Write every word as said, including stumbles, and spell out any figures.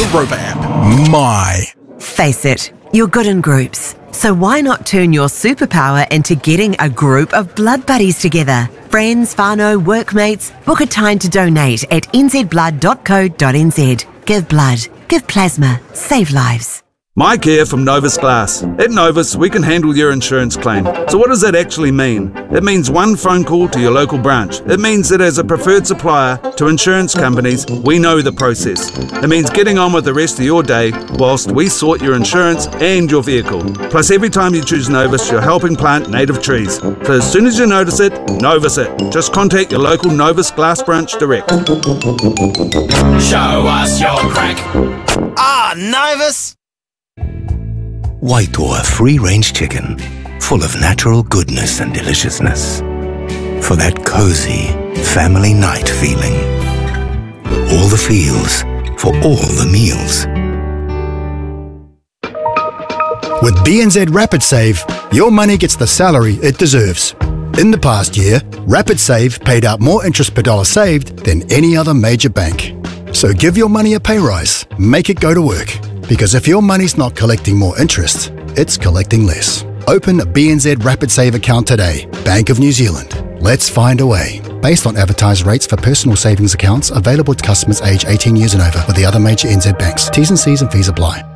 the Rover app. My. Face it, you're good in groups. So why not turn your superpower into getting a group of blood buddies together? Friends, whānau, workmates, book a time to donate at n z blood dot co dot n z. Give blood, give plasma, save lives. Mike here from Novus Glass. At Novus, we can handle your insurance claim. So what does that actually mean? It means one phone call to your local branch. It means that as a preferred supplier to insurance companies, we know the process. It means getting on with the rest of your day whilst we sort your insurance and your vehicle. Plus, every time you choose Novus, you're helping plant native trees. So as soon as you notice it, Novus it. Just contact your local Novus Glass branch direct. Show us your crack. Ah, Novus! Waitoa free-range chicken, full of natural goodness and deliciousness. For that cozy family night feeling. All the feels for all the meals. With B N Z Rapid Save, your money gets the salary it deserves. In the past year, Rapid Save paid out more interest per dollar saved than any other major bank. So give your money a pay rise, make it go to work. Because if your money's not collecting more interest, it's collecting less. Open a B N Z Rapid Save account today. Bank of New Zealand. Let's find a way. Based on advertised rates for personal savings accounts available to customers aged eighteen years and over with the other major N Z banks. T's and C's and fees apply.